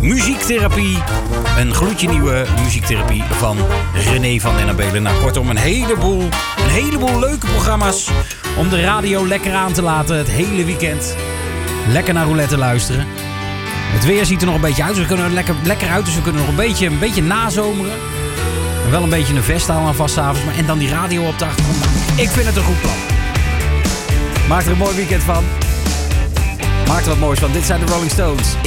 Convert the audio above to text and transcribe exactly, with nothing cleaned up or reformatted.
muziektherapie. Een gloedje nieuwe muziektherapie van René van den Abelen. Nou, kortom, een heleboel, een heleboel leuke programma's om de radio lekker aan te laten het hele weekend. Lekker naar roulette luisteren. Het weer ziet er nog een beetje uit, dus we kunnen er lekker, lekker uit. Dus we kunnen nog een beetje, een beetje nazomeren. En wel een beetje een vest aan vast 's avonds. Maar en dan die radio op de achtergrond. Ik vind het een goed plan. Maak er een mooi weekend van. Maak er wat moois van. Dit zijn de Rolling Stones.